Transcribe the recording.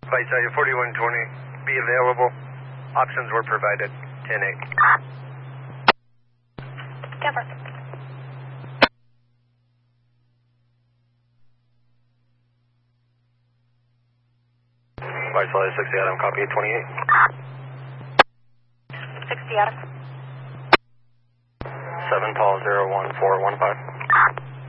Vitality 4120, be available. Options were provided. 10-8. Confirm. Vitality 60 Adam, copy 28. 60 Adam. 7 tall 01415.